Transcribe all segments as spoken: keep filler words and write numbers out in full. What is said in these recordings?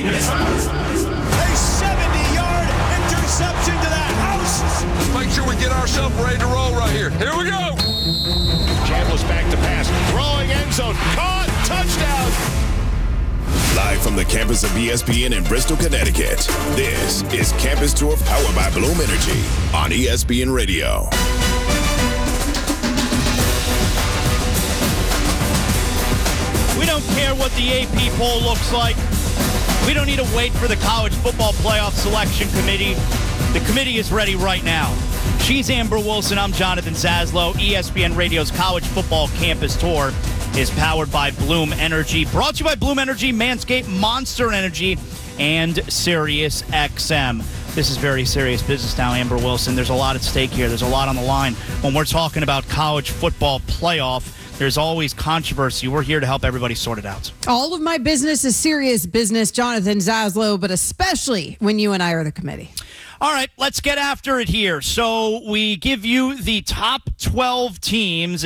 A seventy-yard interception to the house. Let's make sure we get ourselves ready to roll right here. Here we go. Chambliss back to pass. Throwing end zone. Caught. Touchdown. Live from the campus of E S P N in Bristol, Connecticut, this is Campus Tour powered by Bloom Energy on E S P N Radio. We don't care what the A P poll looks like. We don't need to wait for the College Football Playoff Selection Committee. The committee is ready right now. She's Amber Wilson. I'm Jonathan Zaslow. E S P N Radio's College Football Campus Tour is powered by Bloom Energy. Brought to you by Bloom Energy, Manscaped, Monster Energy, and Sirius X M. This is very serious business now, Amber Wilson. There's a lot at stake here. There's a lot on the line. When we're talking about college football playoff, there's always controversy. We're here to help everybody sort it out. All of my business is serious business, Jonathan Zaslow, but especially when you and I are the committee. All right, let's get after it here. So we give you the top twelve teams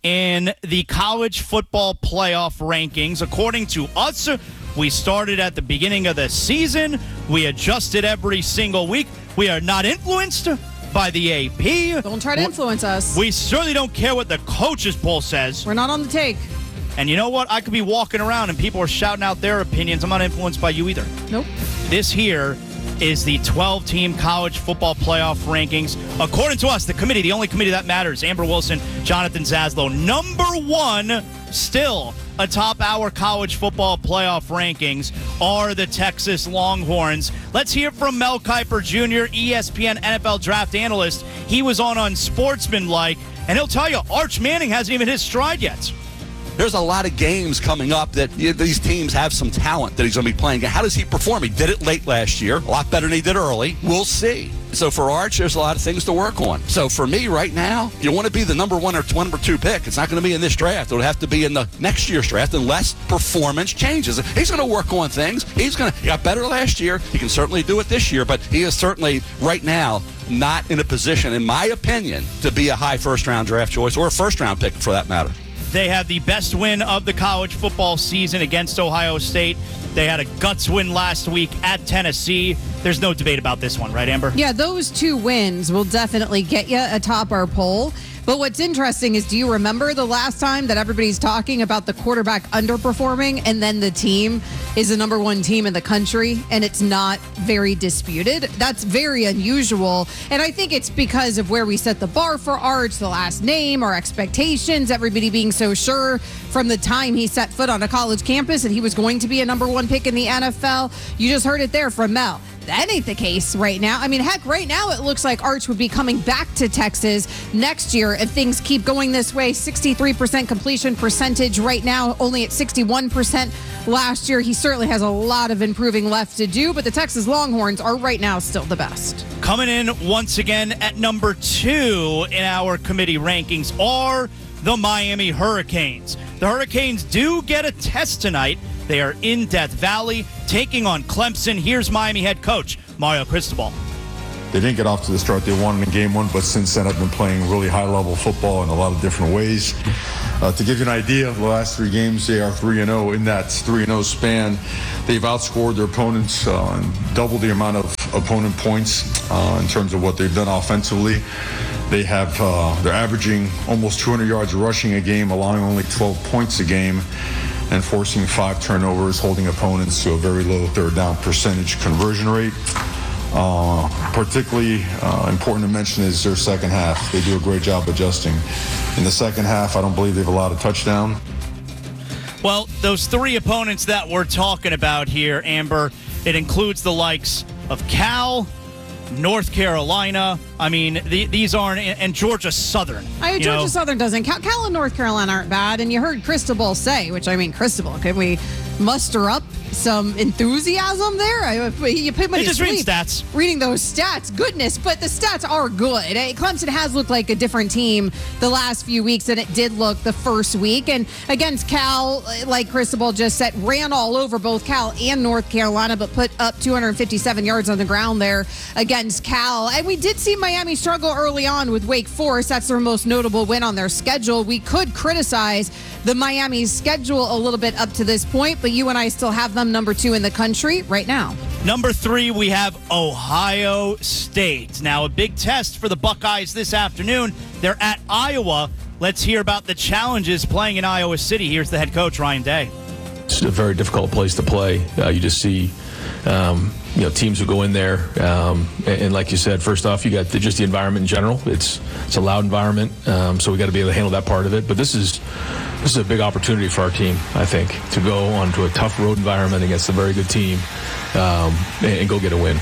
in the college football playoff rankings. According to us, we started at the beginning of the season. We adjusted every single week. We are not influenced by the A P. Don't try to influence us. We certainly don't care what the coaches poll says. We're not on the take. And you know what? I could be walking around and people are shouting out their opinions. I'm not influenced by you either. Nope. This here is the twelve-team college football playoff rankings. According to us, the committee, the only committee that matters, Amber Wilson, Jonathan Zaslow. Number one, still atop our college football playoff rankings, are the Texas Longhorns. Let's hear from Mel Kiper Junior, E S P N N F L draft analyst. He was on Unsportsmanlike, and he'll tell you, Arch Manning hasn't even hit his stride yet. There's a lot of games coming up that you know, these teams have some talent that he's going to be playing. How does he perform? He did it late last year, a lot better than he did early. We'll see. So for Arch, there's a lot of things to work on. So for me right now, you want to be the number one or number two pick. It's not going to be in this draft. It'll have to be in the next year's draft unless performance changes. He's going to work on things. He's going to, he got better last year. He can certainly do it this year, but he is certainly right now not in a position, in my opinion, to be a high first-round draft choice or a first-round pick for that matter. They had the best win of the college football season against Ohio State. They had a guts win last week at Tennessee. There's no debate about this one, right, Amber? Yeah, those two wins will definitely get you atop our poll. But what's interesting is, do you remember the last time that everybody's talking about the quarterback underperforming and then the team is the number one team in the country and it's not very disputed? That's very unusual. And I think it's because of where we set the bar for Arch, the last name, our expectations, everybody being so sure from the time he set foot on a college campus that he was going to be a number one pick in the N F L. You just heard it there from Mel. That ain't the case right now. I mean, heck, right now it looks like Arch would be coming back to Texas next year if things keep going this way. sixty-three percent completion percentage right now, only at sixty-one percent last year. He certainly has a lot of improving left to do, but the Texas Longhorns are right now still the best. Coming in once again at number two in our committee rankings are the Miami Hurricanes. The Hurricanes do get a test tonight. They are in Death Valley, taking on Clemson. Here's Miami head coach Mario Cristobal. They didn't get off to the start they wanted in game one, but since then have been playing really high-level football in a lot of different ways. Uh, to give you an idea, the last three games, they are three and oh. In that three and oh span, they've outscored their opponents uh, and double the amount of opponent points uh, in terms of what they've done offensively. They have, uh, they're averaging almost two hundred yards rushing a game, allowing only twelve points a game, and forcing five turnovers, holding opponents to a very low third down percentage conversion rate. Uh, particularly uh, important to mention is their second half. They do a great job adjusting. In the second half, I don't believe they've allowed a touchdown. Well, those three opponents that we're talking about here, Amber, it includes the likes of Cal, North Carolina. I mean, the, these aren't, and Georgia Southern. I mean, Georgia know. Southern doesn't count. Cal and North Carolina aren't bad. And you heard Cristobal say, which I mean, Cristobal, can we muster up some enthusiasm there? I, you put me just reading stats. Reading those stats, goodness, but the stats are good. Clemson has looked like a different team the last few weeks than it did look the first week. And against Cal, like Cristobal just said, ran all over both Cal and North Carolina, but put up two hundred fifty-seven yards on the ground there against Cal. And we did see Miami struggle early on with Wake Forest. That's their most notable win on their schedule. We could criticize the Miami's schedule a little bit up to this point, but you and I still have them them number two in the country right now. Number three, we have Ohio State. Now, a big test for the Buckeyes this afternoon. They're at Iowa. Let's hear about the challenges playing in Iowa City. Here's the head coach, Ryan Day. It's a very difficult place to play. Uh, you just see, um, you know, teams who go in there, um, and, and like you said, first off, you got the, just the environment in general. It's it's a loud environment, um, so we got to be able to handle that part of it. But this is this is a big opportunity for our team, I think, to go onto a tough road environment against a very good team um, and, and go get a win.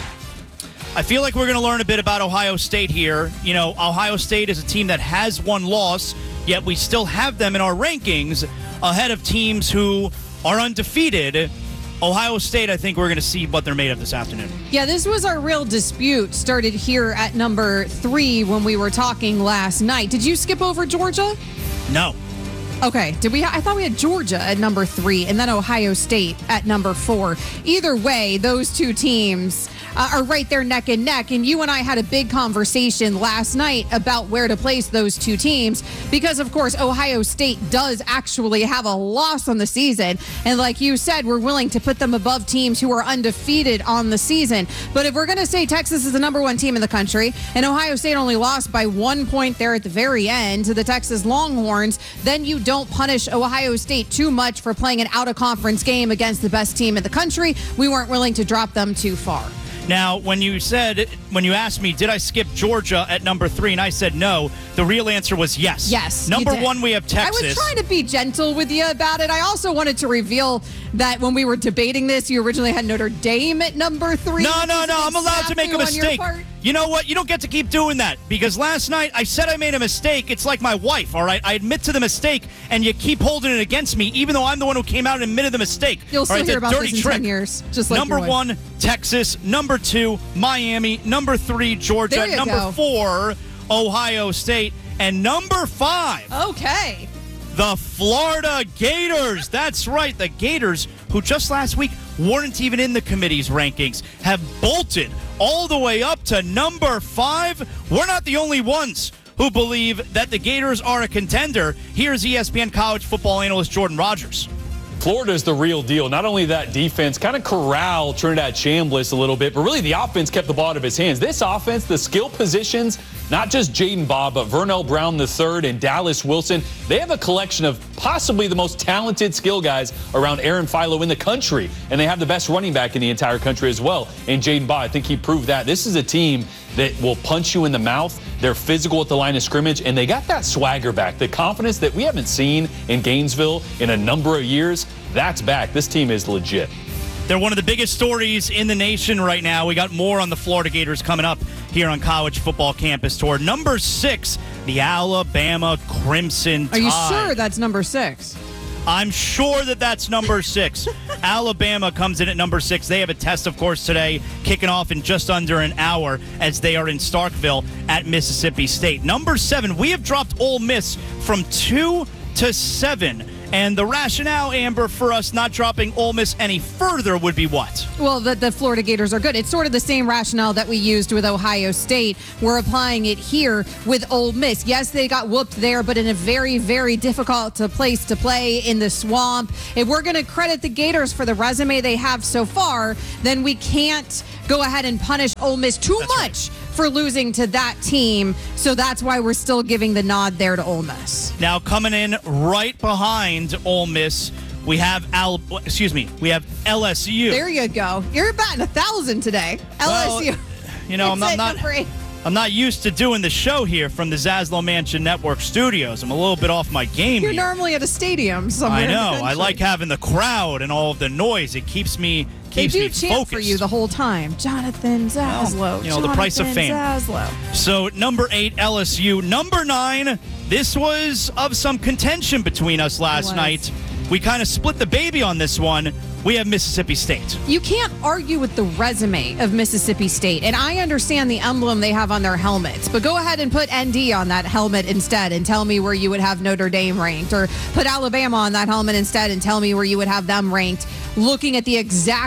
I feel like we're going to learn a bit about Ohio State here. You know, Ohio State is a team that has one loss, yet we still have them in our rankings ahead of teams who are undefeated. Ohio State, I think we're going to see what they're made of this afternoon. Yeah, this was our real dispute. Started here at number three when we were talking last night. Did you skip over Georgia? No. Okay. Did we? I thought we had Georgia at number three and then Ohio State at number four. Either way, those two teams uh, are right there neck and neck. And you and I had a big conversation last night about where to place those two teams because, of course, Ohio State does actually have a loss on the season. And like you said, we're willing to put them above teams who are undefeated on the season. But if we're going to say Texas is the number one team in the country and Ohio State only lost by one point there at the very end to the Texas Longhorns, then you don't punish Ohio State too much for playing an out-of-conference game against the best team in the country. We weren't willing to drop them too far. Now, when you said, when you asked me, did I skip Georgia at number three, and I said no, the real answer was yes. Yes, Number you did. one, we have Texas. I was trying to be gentle with you about it. I also wanted to reveal that when we were debating this, you originally had Notre Dame at number three. No, no, no. I'm allowed to make a mistake. You know what? You don't get to keep doing that because last night I said I made a mistake. It's like my wife, all right? I admit to the mistake, and you keep holding it against me, even though I'm the one who came out and admitted the mistake. You'll still right, hear about dirty this in trick. ten years, just like Number your wife. one, Texas. Number two, Miami. Number three, Georgia. There you Number go. four, Ohio State. And number five, Okay. the Florida Gators. That's right, the Gators, who just last week weren't even in the committee's rankings, have bolted all the way up to number five. We're not the only ones who believe that the Gators are a contender. Here's E S P N college football analyst Jordan Rogers. Florida's the real deal. Not only that defense kind of corralled Trinidad Chambliss a little bit, but really the offense kept the ball out of his hands. This offense, the skill positions, not just Jaden Bobb, but Vernell Brown the third and Dallas Wilson, they have a collection of possibly the most talented skill guys around Aaron Philo in the country. And they have the best running back in the entire country as well. And Jaden Bobb, I think he proved that. This is a team that will punch you in the mouth. They're physical at the line of scrimmage, and they got that swagger back, the confidence that we haven't seen in Gainesville in a number of years. That's back. This team is legit. They're one of the biggest stories in the nation right now. We got more on the Florida Gators coming up here on College Football Campus Tour. Number six, the Alabama Crimson Tide. Are you sure that's number six? I'm sure that that's number six. Alabama comes in at number six. They have a test, of course, today, kicking off in just under an hour as they are in Starkville at Mississippi State. Number seven, we have dropped Ole Miss from two to seven. And the rationale, Amber, for us not dropping Ole Miss any further would be what? Well, the, the Florida Gators are good. It's sort of the same rationale that we used with Ohio State. We're applying it here with Ole Miss. Yes, they got whooped there, but in a very, very difficult to place to play in the swamp. If we're going to credit the Gators for the resume they have so far, then we can't go ahead and punish Ole Miss too That's much right. for losing to that team. So that's why we're still giving the nod there to Ole Miss. Now coming in right behind Ole Miss, we have Al. Excuse me, we have L S U. There you go. You're batting a thousand today. L S U. Well, you know, I'm not, not I'm not used to doing the show here from the Zaslow Mansion Network studios. I'm a little bit off my game You're here. normally at a stadium somewhere. I in the know. I country. like having the crowd and all of the noise. It keeps me They keeps do me chant focused. for you the whole time. Jonathan Zaslow. Well, you know, the price of Jonathan fame. Zaslow. So number eight, L S U. Number nine, this was of some contention between us last was. night. We kind of split the baby on this one. We have Mississippi State. You can't argue with the resume of Mississippi State. And I understand the emblem they have on their helmets. But go ahead and put N D on that helmet instead and tell me where you would have Notre Dame ranked. Or put Alabama on that helmet instead and tell me where you would have them ranked. Looking at the exact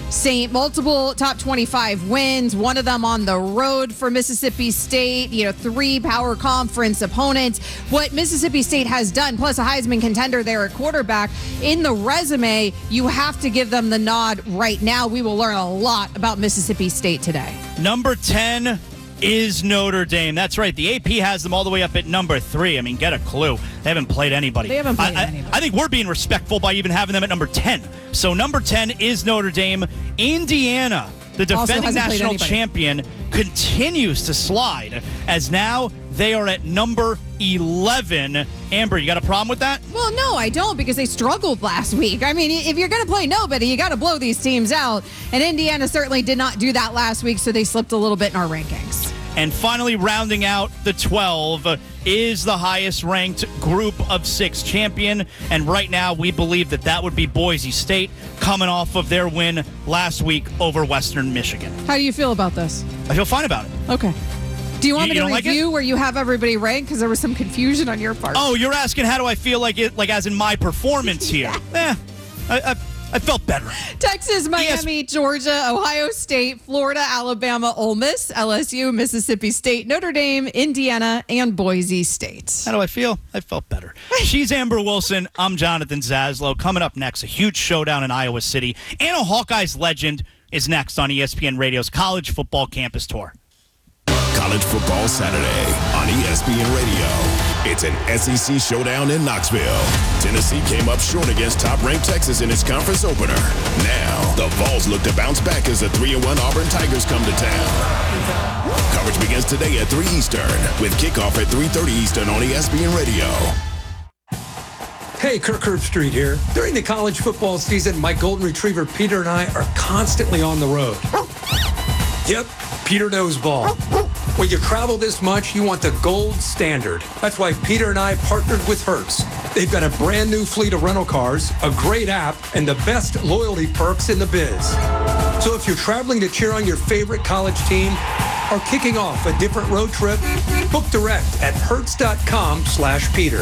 Saint, multiple top twenty-five wins, one of them on the road for Mississippi State, you know, three power conference opponents. What Mississippi State has done, plus a Heisman contender there at quarterback, in the resume, you have to give them the nod right now. We will learn a lot about Mississippi State today. Number ten is Notre Dame. That's right. The A P has them all the way up at number three. I mean, get a clue. They haven't played anybody. They haven't played I, anybody. I, I think we're being respectful by even having them at number ten. So number ten is Notre Dame. Indiana, the defending national champion, continues to slide as now they are at number eleven. Amber, you got a problem with that? Well, no, I don't, because they struggled last week. I mean, if you're going to play nobody, you got to blow these teams out. And Indiana certainly did not do that last week, so they slipped a little bit in our rankings. And finally, rounding out the twelve is the highest ranked group of six champion. And right now, we believe that that would be Boise State, coming off of their win last week over Western Michigan. How do you feel about this? I feel fine about it. Okay. Do you want You- me you to don't like review it? where you have everybody ranked? Because there was some confusion on your part. Oh, you're asking how do I feel like it, like as in my performance here? Eh, I, I, I felt better. Texas, Miami, Georgia, Ohio State, Florida, Alabama, Ole Miss, L S U, Mississippi State, Notre Dame, Indiana, and Boise State. How do I feel? I felt better. She's Amber Wilson. I'm Jonathan Zaslow. Coming up next, a huge showdown in Iowa City. And a Hawkeyes legend is next on E S P N Radio's College Football Campus Tour. College Football Saturday on E S P N Radio. It's an S E C showdown in Knoxville. Tennessee came up short against top-ranked Texas in its conference opener. Now, the Vols look to bounce back as the three and one Auburn Tigers come to town. Coverage begins today at three Eastern, with kickoff at three thirty Eastern on E S P N Radio. Hey, Kirk Herbstreit here. During the college football season, my golden retriever Peter and I are constantly on the road. Yep, Peter knows ball. When you travel this much, you want the gold standard. That's why Peter and I partnered with Hertz. They've got a brand new fleet of rental cars, a great app, and the best loyalty perks in the biz. So if you're traveling to cheer on your favorite college team or kicking off a different road trip, book direct at hertz.com slash Peter.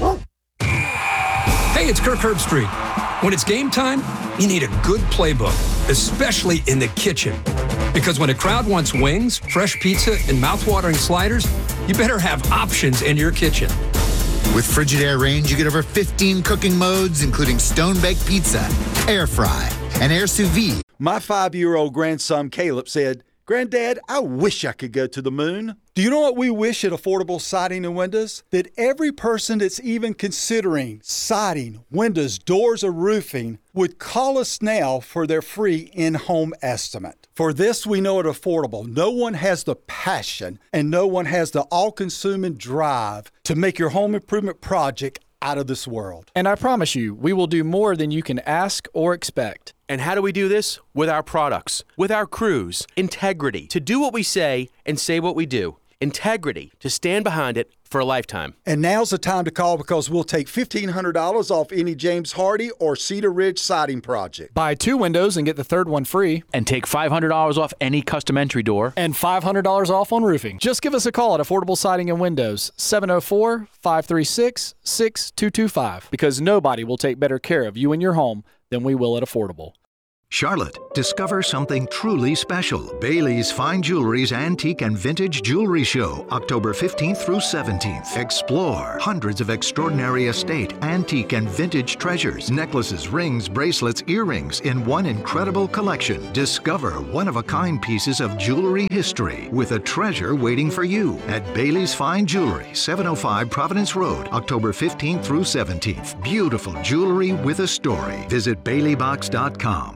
Hey, it's Kirk Herbstreit. When it's game time, you need a good playbook, especially in the kitchen. Because when a crowd wants wings, fresh pizza, and mouth-watering sliders, you better have options in your kitchen. With Frigidaire range, you get over fifteen cooking modes, including stone-baked pizza, air fry, and air sous vide. My five-year-old grandson, Caleb, said, "Granddad, I wish I could go to the moon." Do you know what we wish at Affordable Siding and Windows? That every person that's even considering siding, windows, doors, or roofing would call us now for their free in-home estimate. For this, we know at Affordable, no one has the passion and no one has the all-consuming drive to make your home improvement project out of this world. And I promise you, we will do more than you can ask or expect. And how do we do this? With our products, with our crews, integrity, to do what we say and say what we do. Integrity, to stand behind it for a lifetime. And now's the time to call because we'll take fifteen hundred dollars off any James Hardy or Cedar Ridge siding project. Buy two windows and get the third one free. And take five hundred dollars off any custom entry door. And five hundred dollars off on roofing. Just give us a call at Affordable Siding and Windows, seven oh four, five three six, six two two five. Because nobody will take better care of you and your home than we will at Affordable. Charlotte, discover something truly special. Bailey's Fine Jewelry's Antique and Vintage Jewelry Show, October fifteenth through seventeenth. Explore hundreds of extraordinary estate, antique, and vintage treasures, necklaces, rings, bracelets, earrings in one incredible collection. Discover one-of-a-kind pieces of jewelry history with a treasure waiting for you at Bailey's Fine Jewelry, seven oh five Providence Road, October fifteenth through seventeenth. Beautiful jewelry with a story. Visit Bailey Box dot com.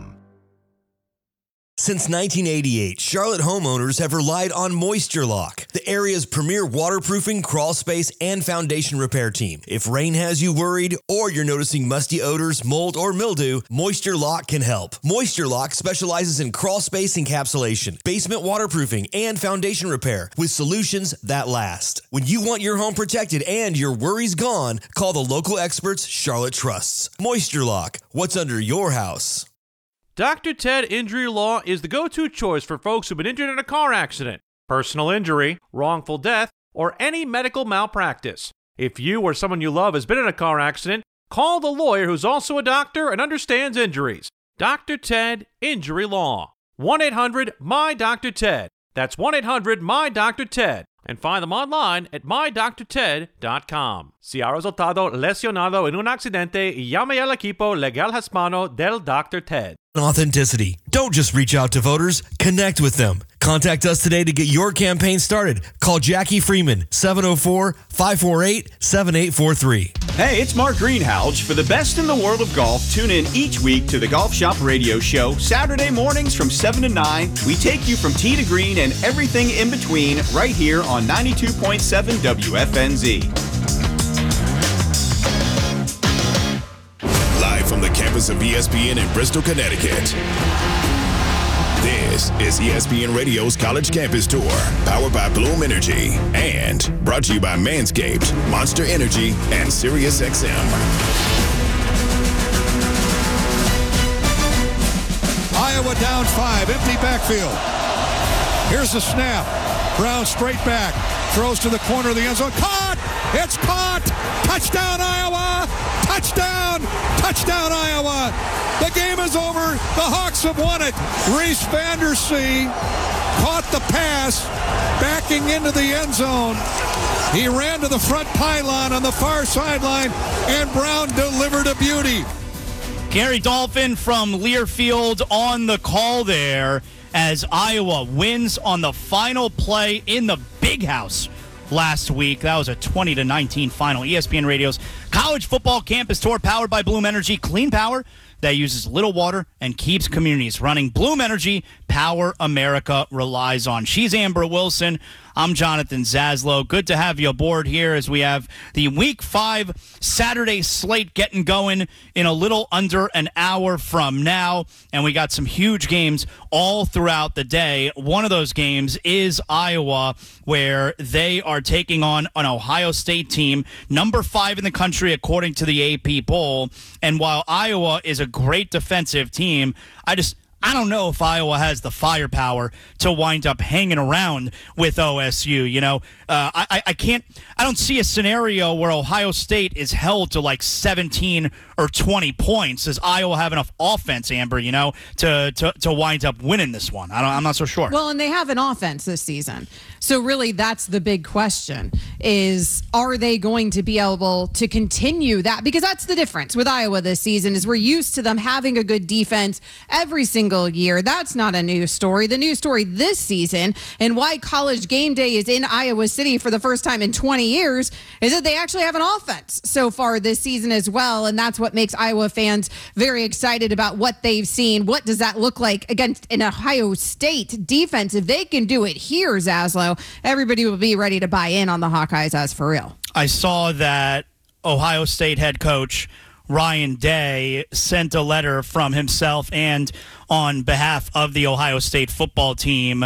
Since nineteen eighty-eight, Charlotte homeowners have relied on Moisture Lock, the area's premier waterproofing, crawl space, and foundation repair team. If rain has you worried or you're noticing musty odors, mold, or mildew, Moisture Lock can help. Moisture Lock specializes in crawl space encapsulation, basement waterproofing, and foundation repair with solutions that last. When you want your home protected and your worries gone, call the local experts Charlotte trusts. Moisture Lock, what's under your house? Doctor Ted Injury Law is the go-to choice for folks who've been injured in a car accident, personal injury, wrongful death, or any medical malpractice. If you or someone you love has been in a car accident, call the lawyer who's also a doctor and understands injuries. Doctor Ted Injury Law. one eight hundred M Y D R Ted. That's one eight hundred M Y D R Ted. And find them online at my doctor ted dot com. Si ha resultado lesionado en un accidente, llame al equipo legal hispano del Doctor Ted. Authenticity. Don't just reach out to voters, connect with them. Contact us today to get your campaign started. Call Jackie Freeman, seven oh four, five four eight, seven eight four three. Hey, it's Mark Greenhalgh. For the best in the world of golf, tune in each week to the Golf Shop Radio Show, Saturday mornings from seven to nine. We take you from tee to green and everything in between right here on ninety-two point seven W F N Z. Live from the campus of E S P N in Bristol, Connecticut. This is E S P N Radio's College Campus Tour, powered by Bloom Energy, and brought to you by Manscaped, Monster Energy, and SiriusXM. Iowa down five, empty backfield. Here's the snap. Brown straight back, throws to the corner of the end zone. Caught! It's caught! Touchdown, Iowa! Touchdown! Touchdown, Iowa! The game is over. The Hawks have won it. Reese Vandersee caught the pass, backing into the end zone. He ran to the front pylon on the far sideline, and Brown delivered a beauty. Gary Dolphin from Learfield on the call there as Iowa wins on the final play in the Big House last week. That was a twenty to nineteen final. E S P N Radio's College Football Campus Tour, powered by Bloom Energy. Clean power that uses little water and keeps communities running. Bloom Energy, power America relies on. She's Amber Wilson. I'm Jonathan Zaslow. Good to have you aboard here as we have the Week five Saturday slate getting going in a little under an hour from now. And we got some huge games all throughout the day. One of those games is Iowa, where they are taking on an Ohio State team, number five in the country according to the A P poll. And while Iowa is a great defensive team, I just... I don't know if Iowa has the firepower to wind up hanging around with O S U. You know, uh, I, I can't, I don't see a scenario where Ohio State is held to like seventeen or twenty points. Does Iowa have enough offense, Amber, you know, to, to, to wind up winning this one? I don't, I'm not so sure. Well, and they have an offense this season. So really that's the big question is, are they going to be able to continue that? Because that's the difference with Iowa this season is we're used to them having a good defense every single year. That's not a new story. The new story this season and why College Game Day is in Iowa City for the first time in twenty years is that they actually have an offense so far this season as well. And that's what makes Iowa fans very excited about what they've seen. What does that look like against an Ohio State defense? If they can do it here, Zaslow, everybody will be ready to buy in on the Hawkeyes as for real. I saw that Ohio State head coach Ryan Day sent a letter from himself and on behalf of the Ohio State football team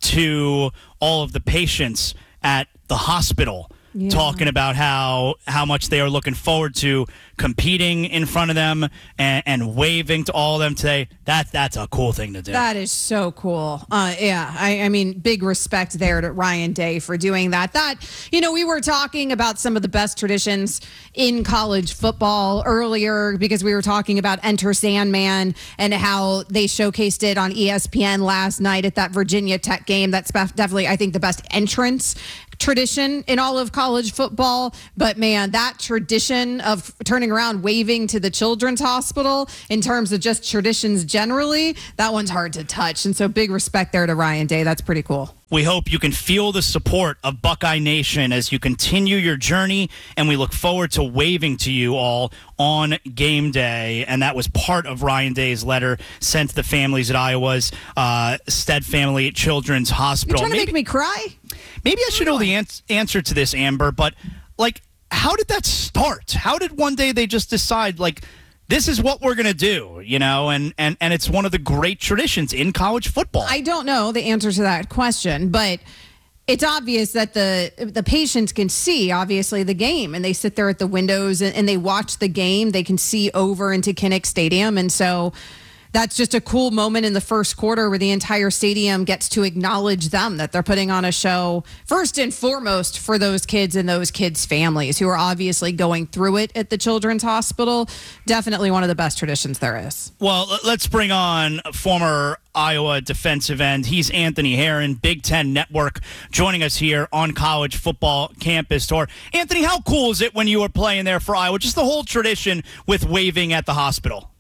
to all of the patients at the hospital, yeah. talking about how how much they are looking forward to competing in front of them and, and waving to all of them today. That, that's a cool thing to do. That is so cool. Uh, yeah, I, I mean, big respect there to Ryan Day for doing that. That, you know, we were talking about some of the best traditions in college football earlier because we were talking about Enter Sandman and how they showcased it on E S P N last night at that Virginia Tech game. That's definitely, I think, the best entrance tradition in all of college football. But man, that tradition of turning around waving to the children's hospital in terms of just traditions generally, that one's hard to touch. And so big respect there to Ryan Day. That's pretty cool. We hope you can feel the support of Buckeye Nation as you continue your journey, and we look forward to waving to you all on game day. And that was part of Ryan Day's letter sent to the families at Iowa's uh, Stead Family Children's Hospital. You're trying maybe, to make me cry? Maybe I should know the an- answer to this, Amber, but, like, how did that start? How did one day they just decide, like, this is what we're going to do, you know, and, and, and it's one of the great traditions in college football. I don't know the answer to that question, but it's obvious that the the patients can see, obviously, the game, and they sit there at the windows and, and they watch the game. They can see over into Kinnick Stadium, and so that's just a cool moment in the first quarter where the entire stadium gets to acknowledge them, that they're putting on a show first and foremost for those kids and those kids' families who are obviously going through it at the Children's Hospital. Definitely one of the best traditions there is. Well, let's bring on former Iowa defensive end. He's Anthony Herron, Big Ten Network, joining us here on College Football Campus Tour. Anthony, how cool is it when you were playing there for Iowa? Just the whole tradition with waving at the hospital.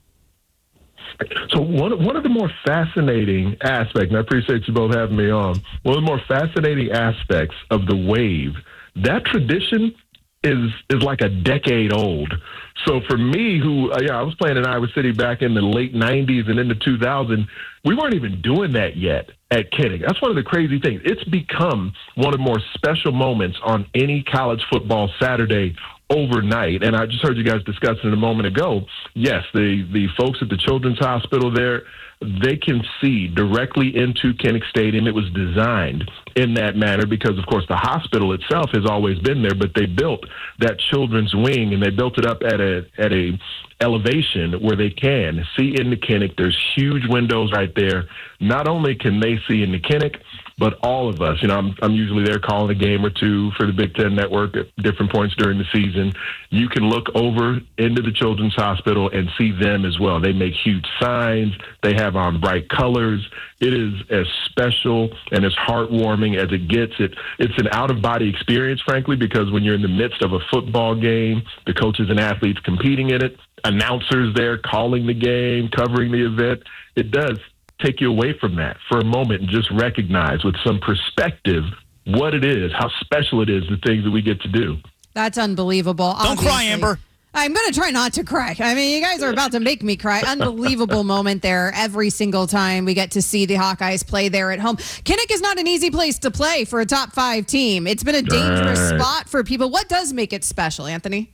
So one one of the more fascinating aspects, and I appreciate you both having me on, one of the more fascinating aspects of the wave, that tradition is is like a decade old. So for me, who, uh, yeah, I was playing in Iowa City back in the late nineties and into two thousand, we weren't even doing that yet at Kinnick. That's one of the crazy things. It's become one of the more special moments on any college football Saturday overnight. And I just heard you guys discussing it a moment ago. Yes, the, the folks at the Children's Hospital there, they can see directly into Kinnick Stadium. It was designed in that manner because, of course, the hospital itself has always been there, but they built that children's wing, and they built it up at a at a elevation where they can see into Kinnick. There's huge windows right there. Not only can they see into Kinnick, but all of us, you know, I'm, I'm usually there calling a game or two for the Big Ten Network at different points during the season. You can look over into the Children's Hospital and see them as well. They make huge signs. They have on bright colors. It is as special and as heartwarming as it gets. It It's an out-of-body experience, frankly, because when you're in the midst of a football game, the coaches and athletes competing in it, announcers there calling the game, covering the event, it does take you away from that for a moment and just recognize with some perspective what it is, how special it is, the things that we get to do. That's unbelievable. Don't Obviously. cry, Amber. I'm going to try not to cry. I mean, you guys are about to make me cry. Unbelievable moment there every single time we get to see the Hawkeyes play there at home. Kinnick is not an easy place to play for a top five team. It's been a dangerous Right. spot for people. What does make it special, Anthony?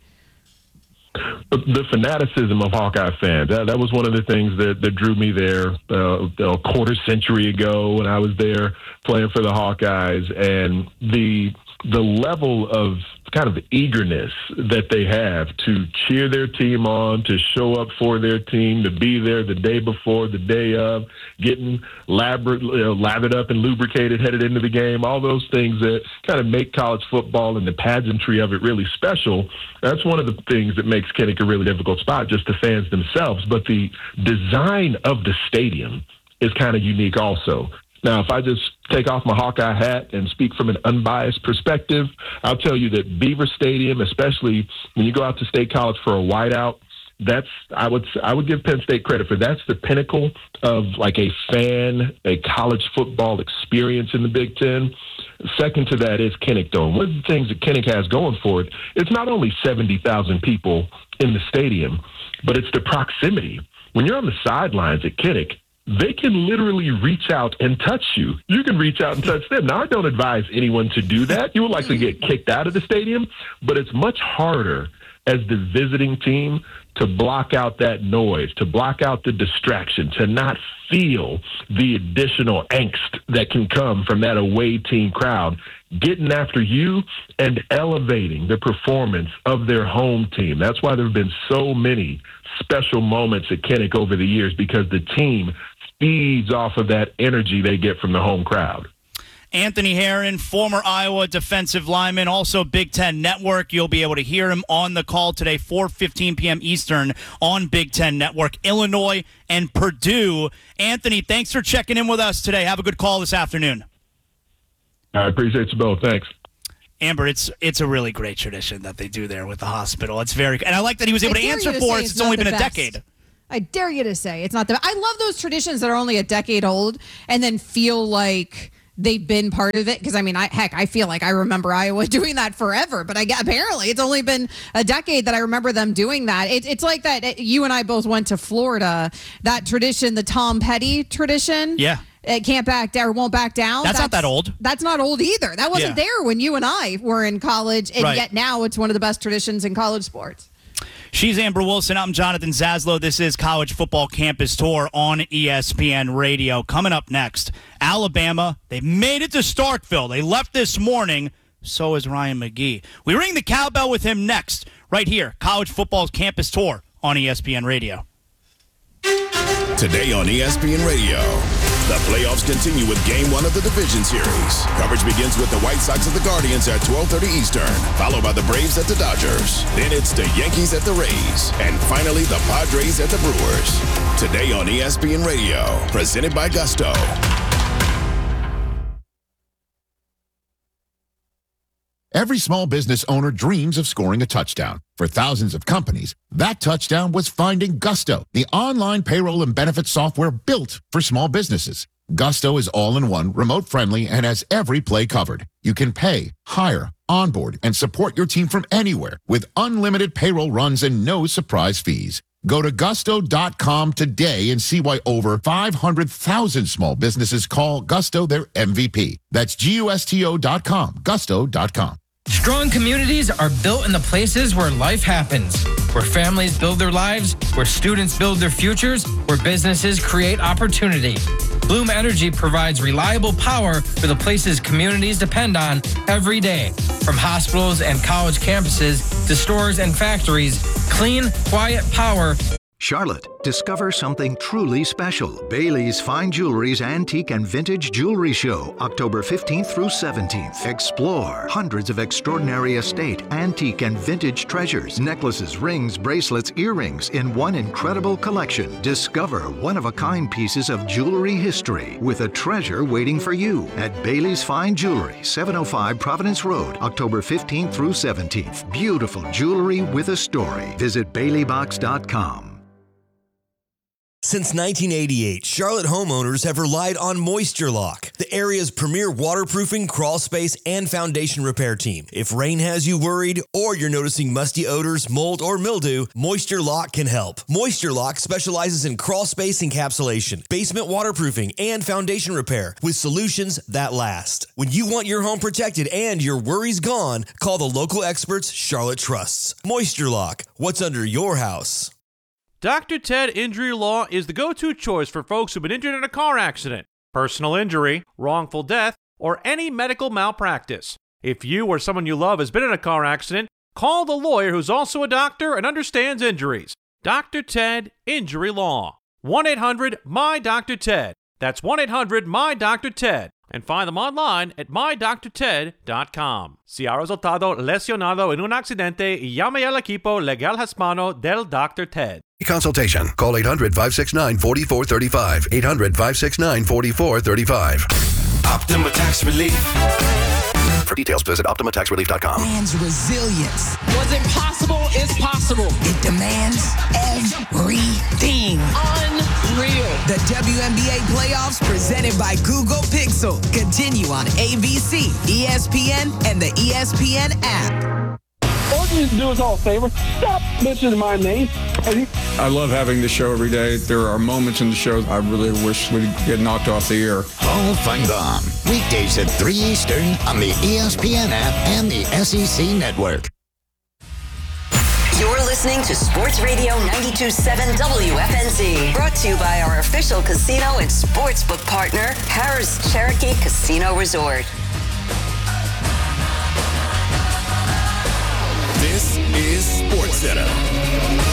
The fanaticism of Hawkeye fans. That, that was one of the things that, that drew me there uh, a quarter century ago when I was there playing for the Hawkeyes, and the the level of kind of eagerness that they have to cheer their team on, to show up for their team, to be there the day before, the day of, getting lathered, uh, lathered up and lubricated headed into the game, all those things that kind of make college football and the pageantry of it really special. That's one of the things that makes Kinnick a really difficult spot, just the fans themselves. But the design of the stadium is kind of unique also. Now, if I just take off my Hawkeye hat and speak from an unbiased perspective, I'll tell you that Beaver Stadium, especially when you go out to State College for a whiteout, that's I would I would give Penn State credit for. That's the pinnacle of like a fan, a college football experience in the Big Ten. Second to that is Kinnick Dome. One of the things that Kinnick has going for it, it's not only seventy thousand people in the stadium, but it's the proximity. When you're on the sidelines at Kinnick, they can literally reach out and touch you. You can reach out and touch them. Now, I don't advise anyone to do that. You will likely get kicked out of the stadium, but it's much harder as the visiting team to block out that noise, to block out the distraction, to not feel the additional angst that can come from that away team crowd getting after you and elevating the performance of their home team. That's why there have been so many special moments at Kinnick over the years, because the team feeds off of that energy they get from the home crowd. Anthony Herron, former Iowa defensive lineman, also Big Ten Network. You'll be able to hear him on the call today, four fifteen p.m. Eastern on Big Ten Network. Illinois and Purdue. Anthony, thanks for checking in with us today. Have a good call this afternoon. I appreciate you both. Thanks. Amber, it's it's a really great tradition that they do there with the hospital. It's very, and I like that he was able I to dare answer you to for say us. it's It's only not been the a best. decade. I dare you to say it's not the. I love those traditions that are only a decade old and then feel like they've been part of it. Because I mean, I heck, I feel like I remember Iowa doing that forever. But I get, apparently it's only been a decade that I remember them doing that. It, it's like that. It, you and I both went to Florida. That tradition, the Tom Petty tradition. Yeah. It can't back down or won't back down. That's not that old. That's not old either. That wasn't Yeah. there when you and I were in college. And Right. yet now it's one of the best traditions in college sports. She's Amber Wilson. I'm Jonathan Zaslow. This is College Football Campus Tour on E S P N Radio. Coming up next, Alabama. They made it to Starkville. They left this morning. So is Ryan McGee. We ring the cowbell with him next, right here. College Football's Campus Tour on E S P N Radio. Today on E S P N Radio. The playoffs continue with Game one of the Division Series. Coverage begins with the White Sox at the Guardians at twelve thirty Eastern, followed by the Braves at the Dodgers. Then it's the Yankees at the Rays, and finally the Padres at the Brewers. Today on E S P N Radio, presented by Gusto. Every small business owner dreams of scoring a touchdown. For thousands of companies, that touchdown was finding Gusto, the online payroll and benefits software built for small businesses. Gusto is all-in-one, remote-friendly, and has every play covered. You can pay, hire, onboard, and support your team from anywhere with unlimited payroll runs and no surprise fees. Go to gusto dot com today and see why over five hundred thousand small businesses call Gusto their M V P. That's G U S T O dot com, gusto dot com. Strong communities are built in the places where life happens, where families build their lives, where students build their futures, where businesses create opportunity. Bloom Energy provides reliable power for the places communities depend on every day. From hospitals and college campuses to stores and factories, clean, quiet power. Charlotte, discover something truly special. Bailey's Fine Jewelry's Antique and Vintage Jewelry Show, October fifteenth through seventeenth. Explore hundreds of extraordinary estate, antique, and vintage treasures. Necklaces, rings, bracelets, earrings in one incredible collection. Discover one-of-a-kind pieces of jewelry history with a treasure waiting for you at Bailey's Fine Jewelry, seven oh five Providence Road, October fifteenth through seventeenth. Beautiful jewelry with a story. Visit Bailey Box dot com. Since nineteen eighty-eight, Charlotte homeowners have relied on Moisture Lock, the area's premier waterproofing, crawl space, and foundation repair team. If rain has you worried or you're noticing musty odors, mold, or mildew, Moisture Lock can help. Moisture Lock specializes in crawl space encapsulation, basement waterproofing, and foundation repair with solutions that last. When you want your home protected and your worries gone, call the local experts Charlotte trusts. Moisture Lock, what's under your house? Doctor Ted Injury Law is the go-to choice for folks who've been injured in a car accident, personal injury, wrongful death, or any medical malpractice. If you or someone you love has been in a car accident, call the lawyer who's also a doctor and understands injuries. Doctor Ted Injury Law. one eight hundred M Y D R Ted. That's one eight hundred M Y D R Ted. And find them online at my doctor ted dot com. Si ha resultado lesionado en un accidente, llame al equipo legal hispano del Doctor Ted. Consultation. Call eight hundred, five six nine, four four three five. eight hundred, five six nine, four four three five. Optima Tax Relief. For details, visit optima tax relief dot com. Demands resilience. What's impossible is possible. It demands everything. Unreal. The W N B A playoffs presented by Google Pixel continue on A B C, E S P N, and the E S P N app. All you need to do us all a favor. Stop mentioning my name. I love having the show every day. There are moments in the show I really wish we'd get knocked off the air. Paul Feinbaum. Weekdays at three Eastern on the E S P N app and the S E C Network. You're listening to Sports Radio ninety-two point seven W F N Z. Brought to you by our official casino and sportsbook partner, Harrah's Cherokee Casino Resort. This is SportsCenter.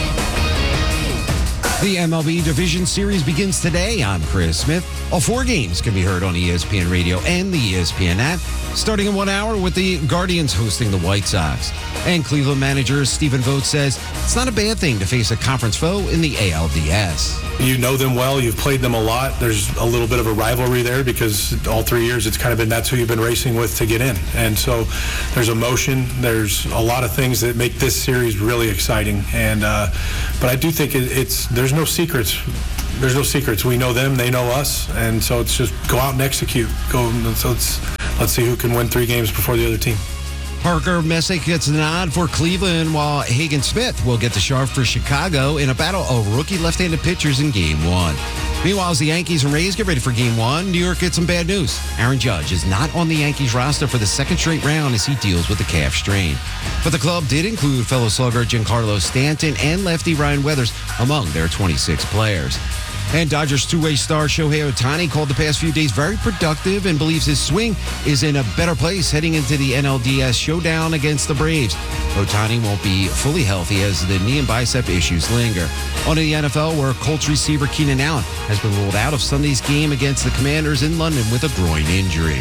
The M L B Division Series begins today. I'm Chris Smith. All four games can be heard on E S P N Radio and the E S P N app, starting in one hour with the Guardians hosting the White Sox. And Cleveland manager Stephen Vogt says it's not a bad thing to face a conference foe in the A L D S. You know them well. You've played them a lot. There's a little bit of a rivalry there because all three years it's kind of been that's who you've been racing with to get in. And so there's emotion. There's a lot of things that make this series really exciting. And uh, but I do think it, it's there's no secrets. There's no secrets. We know them. They know us. And so it's just go out and execute. Go. So it's let's see who can win three games before the other team. Parker Messick gets the nod for Cleveland, while Hagen Smith will get the sharp for Chicago in a battle of rookie left-handed pitchers in Game one. Meanwhile, as the Yankees and Rays get ready for Game one, New York gets some bad news. Aaron Judge is not on the Yankees roster for the second straight round as he deals with the calf strain. But the club did include fellow slugger Giancarlo Stanton and lefty Ryan Weathers among their twenty-six players. And Dodgers two-way star Shohei Ohtani called the past few days very productive and believes his swing is in a better place heading into the N L D S showdown against the Braves. Ohtani won't be fully healthy as the knee and bicep issues linger. On to the N F L, where Colts receiver Keenan Allen has been ruled out of Sunday's game against the Commanders in London with a groin injury.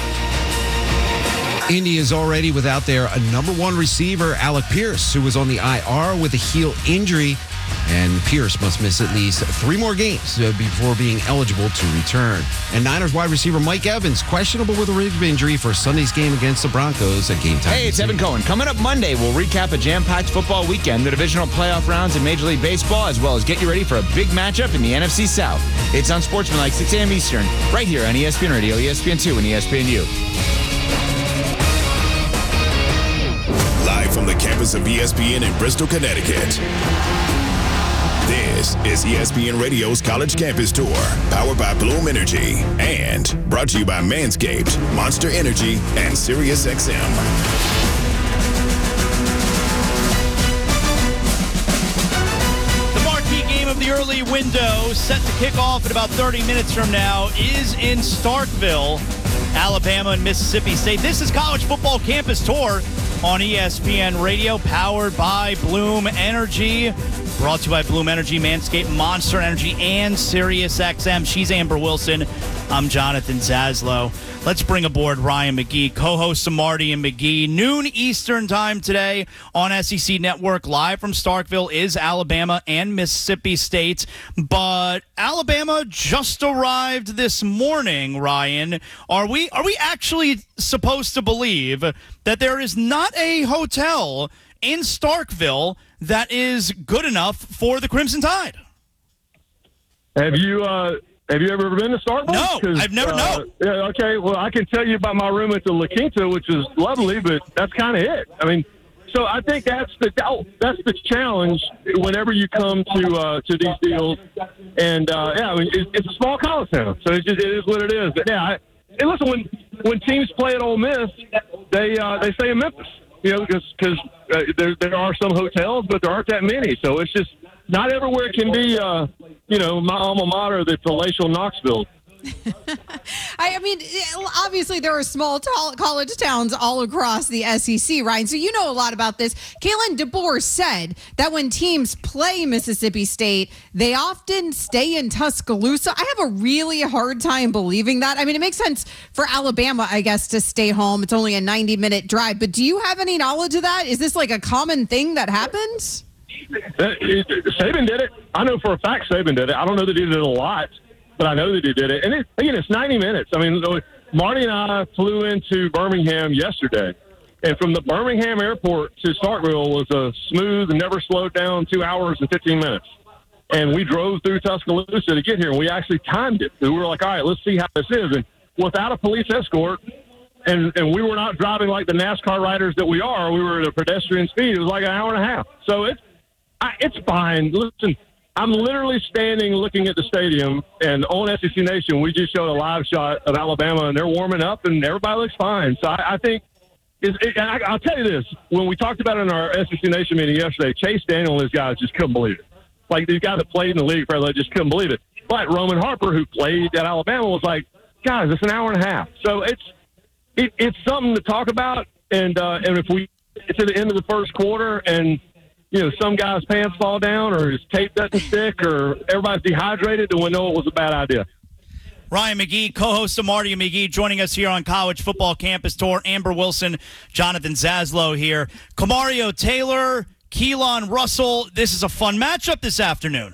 Indy is already without their number one receiver, Alec Pierce, who was on the I R with a heel injury. And Pierce must miss at least three more games before being eligible to return. And Niners wide receiver Mike Evans, questionable with a rib injury for Sunday's game against the Broncos at Game Time. Hey, it's Evan Cohen. Coming up Monday, we'll recap a jam-packed football weekend, the divisional playoff rounds in Major League Baseball, as well as get you ready for a big matchup in the N F C South. It's on Sportsmanlike, six a.m. Eastern, right here on E S P N Radio, E S P N two, and E S P N U. Live from the campus of E S P N in Bristol, Connecticut. This is E S P N Radio's College Campus Tour, powered by Bloom Energy, and brought to you by Manscaped, Monster Energy, and SiriusXM. The marquee game of the early window, set to kick off in about thirty minutes from now, is in Starkville, Alabama and Mississippi State. This is College Football Campus Tour on E S P N Radio, powered by Bloom Energy. Brought to you by Bloom Energy, Manscaped, Monster Energy, and SiriusXM. She's Amber Wilson. I'm Jonathan Zaslow. Let's bring aboard Ryan McGee, co-host of Marty and McGee. Noon Eastern time today on S E C Network. Live from Starkville is Alabama and Mississippi State. But Alabama just arrived this morning, Ryan. Are we, are we actually supposed to believe that there is not a hotel in Starkville that is good enough for the Crimson Tide? Have you uh, have you ever been to Starkville? No, I've never. Uh, no. Yeah, okay. Well, I can tell you about my room at the La Quinta, which is lovely, but that's kind of it. I mean, so I think that's the oh, that's the challenge whenever you come to uh, to these deals. And uh, yeah, I mean, it's, it's a small college town, so it's just, it is what it is. But yeah, I, and listen, when when teams play at Ole Miss, they uh, they stay in Memphis. You know, because because uh, there there are some hotels, but there aren't that many. So it's just not everywhere can be, uh, you know, my alma mater, the palatial Knoxville. I, I mean, obviously there are small t- college towns all across the S E C, Ryan. So you know a lot about this. Kalen DeBoer said that when teams play Mississippi State, they often stay in Tuscaloosa. I have a really hard time believing that. I mean, it makes sense for Alabama, I guess, to stay home. It's only a ninety-minute drive. But do you have any knowledge of that? Is this like a common thing that happens? Uh, it, Saban did it. I know for a fact Saban did it. I don't know that he did it a lot, but I know that he did it. And it, again, it's ninety minutes. I mean, Marty and I flew into Birmingham yesterday, and from the Birmingham airport to Starkville was a smooth and never slowed down two hours and fifteen minutes. And we drove through Tuscaloosa to get here, and we actually timed it. So we were like, all right, let's see how this is. And without a police escort, and, and we were not driving like the NASCAR riders that we are. We were at a pedestrian speed. It was like an hour and a half. So it's, I, it's fine. Listen, I'm literally standing looking at the stadium, and on S E C Nation, we just showed a live shot of Alabama, and they're warming up, and everybody looks fine. So I, I think, it's, it, and I, I'll tell you this, when we talked about it in our S E C Nation meeting yesterday, Chase Daniel and his guys just couldn't believe it. Like, these guys that played in the league, probably just couldn't believe it. But Roman Harper, who played at Alabama, was like, guys, it's an hour and a half. So it's it, it's something to talk about, and uh, and if we get to the end of the first quarter and, you know, some guy's pants fall down or his tape doesn't stick or everybody's dehydrated, then we know it was a bad idea. Ryan McGee, co-host of Marty and McGee, joining us here on College Football Campus Tour. Amber Wilson, Jonathan Zaslow here. Kamario Taylor, Keelan Russell. This is a fun matchup this afternoon.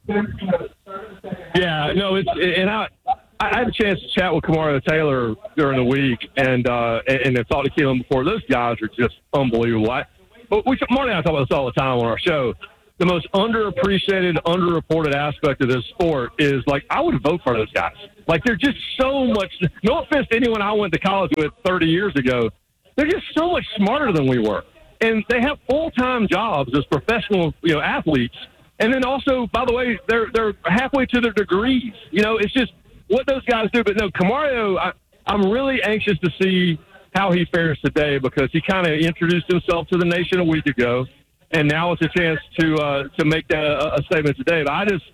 Yeah, no, it's and I I had a chance to chat with Kamario Taylor during the week and uh, and I talked to Keelan before. Those guys are just unbelievable. I, But we, Marty and I talk about this all the time on our show. The most underappreciated, underreported aspect of this sport is, like, I would vote for those guys. Like, they're just so much – no offense to anyone I went to college with thirty years ago. They're just so much smarter than we were. And they have full-time jobs as professional, you know, athletes. And then also, by the way, they're they're halfway to their degrees. You know, it's just what those guys do. But, no, Kamario, I, I'm really anxious to see – how he fares today, because he kind of introduced himself to the nation a week ago, and now it's a chance to uh, to make that a, a statement today. But I just,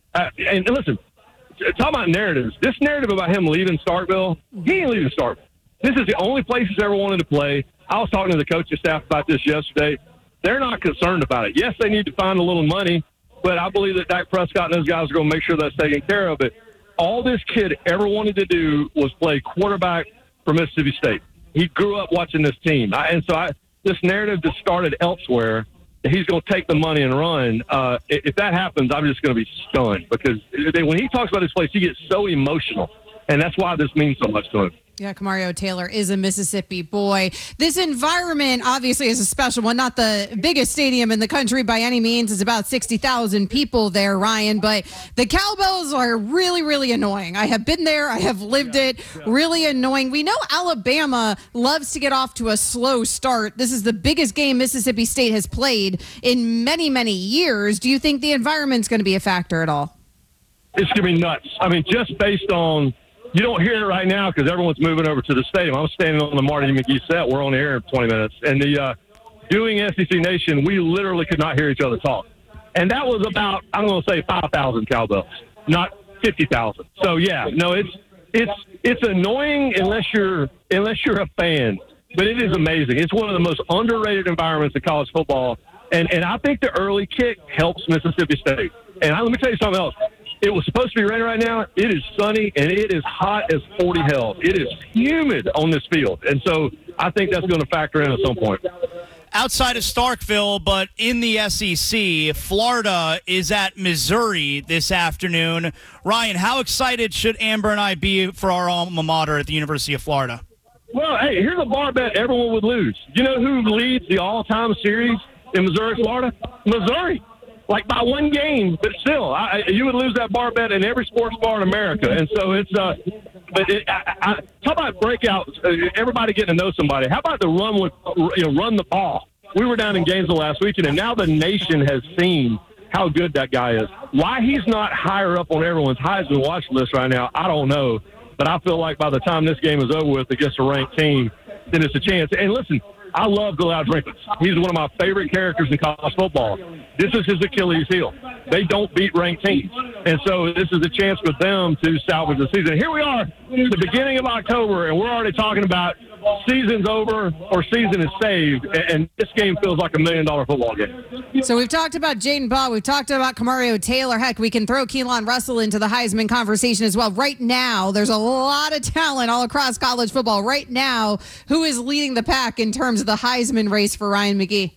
Uh, and listen, talk about narratives. This narrative about him leaving Starkville, he ain't leaving Starkville. This is the only place he's ever wanted to play. I was talking to the coaching staff about this yesterday. They're not concerned about it. Yes, they need to find a little money, but I believe that Dak Prescott and those guys are going to make sure that's taken care of. It. All this kid ever wanted to do was play quarterback for Mississippi State. He grew up watching this team. I, and so I, this narrative that started elsewhere, he's going to take the money and run. Uh, if that happens, I'm just going to be stunned because when he talks about this place, he gets so emotional, and that's why this means so much to him. Yeah, Kamario Taylor is a Mississippi boy. This environment obviously is a special one, not the biggest stadium in the country by any means. It's about sixty thousand people there, Ryan, but the cowbells are really, really annoying. I have been there. I have lived it. Really annoying. We know Alabama loves to get off to a slow start. This is the biggest game Mississippi State has played in many, many years. Do you think the environment's going to be a factor at all? It's going to be nuts. I mean, just based on you don't hear it right now because everyone's moving over to the stadium. I'm standing on the Marty McGee set. We're on the air in twenty minutes. And the uh, doing S E C Nation, we literally could not hear each other talk. And that was about, I'm going to say five thousand cowbells, not fifty thousand. So, yeah, no, it's it's it's annoying unless you're unless you're a fan. But it is amazing. It's one of the most underrated environments of college football. And, and I think the early kick helps Mississippi State. And I, let me tell you something else. It was supposed to be raining right now. It is sunny, and it is hot as forty hells. It is humid on this field. And so I think that's going to factor in at some point. Outside of Starkville, but in the S E C, Florida is at Missouri this afternoon. Ryan, how excited should Amber and I be for our alma mater at the University of Florida? Well, hey, here's a bar bet everyone would lose. You know who leads the all-time series in Missouri, Florida? Missouri. Like by one game, but still, I, you would lose that bar bet in every sports bar in America. And so it's, uh, but it, I, I, talk about breakouts, uh, everybody getting to know somebody. How about the run with, you know, run the ball? We were down in Gainesville last weekend, and now the nation has seen how good that guy is. Why he's not higher up on everyone's Heisman watch list right now, I don't know. But I feel like by the time this game is over with against a ranked team, then it's a chance. And listen, I love Galal Drinkins. He's one of my favorite characters in college football. This is his Achilles heel. They don't beat ranked teams. And so this is a chance for them to salvage the season. Here we are, the beginning of October, and we're already talking about season's over or season is saved, and this game feels like a million-dollar football game. So we've talked about Jaden Ball. We've talked about Kamario Taylor. Heck, we can throw Keelan Russell into the Heisman conversation as well. Right now, there's a lot of talent all across college football. Right now, who is leading the pack in terms of the Heisman race for Ryan McGee?